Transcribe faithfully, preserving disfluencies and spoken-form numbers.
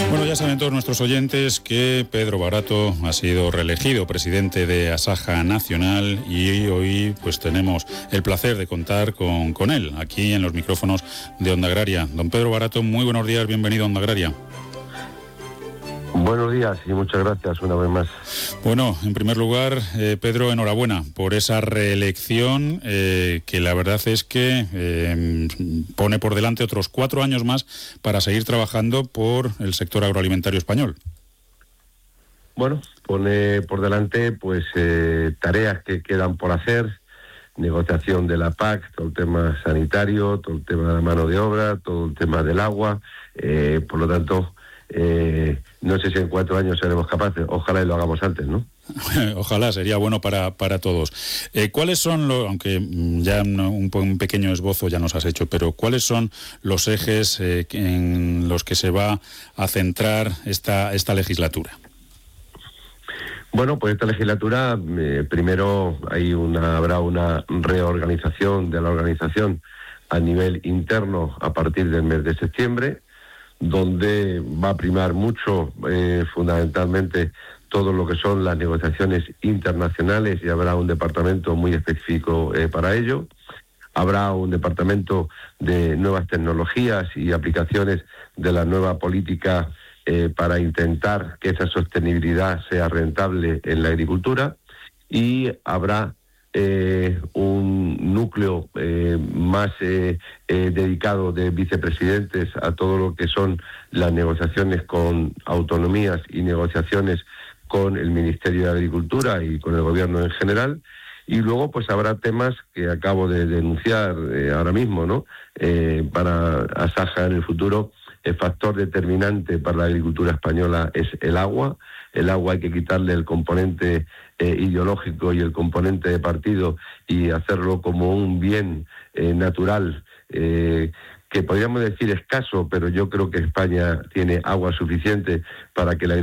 Bueno, ya saben todos nuestros oyentes que Pedro Barato ha sido reelegido presidente de Asaja Nacional y hoy pues tenemos el placer de contar con, con él aquí en los micrófonos de Onda Agraria. Don Pedro Barato, muy buenos días, bienvenido a Onda Agraria. Buenos días y muchas gracias una vez más. Bueno, en primer lugar, eh, Pedro, enhorabuena por esa reelección eh, que la verdad es que eh, pone por delante otros cuatro años más para seguir trabajando por el sector agroalimentario español. Bueno, pone por delante pues eh, tareas que quedan por hacer, negociación de la P A C, todo el tema sanitario, todo el tema de la mano de obra, todo el tema del agua, eh, por lo tanto... Eh, no sé si en cuatro años seremos capaces, ojalá y lo hagamos antes, ¿no? Ojalá, sería bueno para, para todos. Eh, ¿Cuáles son los, aunque ya un, un pequeño esbozo ya nos has hecho, pero cuáles son los ejes eh, en los que se va a centrar esta, esta legislatura? Bueno, pues esta legislatura, eh, primero hay una, habrá una reorganización de la organización a nivel interno a partir del mes de septiembre, donde va a primar mucho, eh, fundamentalmente, todo lo que son las negociaciones internacionales y habrá un departamento muy específico eh, para ello. Habrá un departamento de nuevas tecnologías y aplicaciones de la nueva política eh, para intentar que esa sostenibilidad sea rentable en la agricultura y habrá Eh, un núcleo eh, más eh, eh, dedicado de vicepresidentes a todo lo que son las negociaciones con autonomías y negociaciones con el Ministerio de Agricultura y con el Gobierno en general. Y luego pues habrá temas que acabo de denunciar eh, ahora mismo, ¿no? Eh, para Asaja en el futuro, el factor determinante para la agricultura española es el agua. El agua hay que quitarle el componente eh, ideológico y el componente de partido y hacerlo como un bien eh, natural, eh, que podríamos decir escaso, pero yo creo que España tiene agua suficiente para que la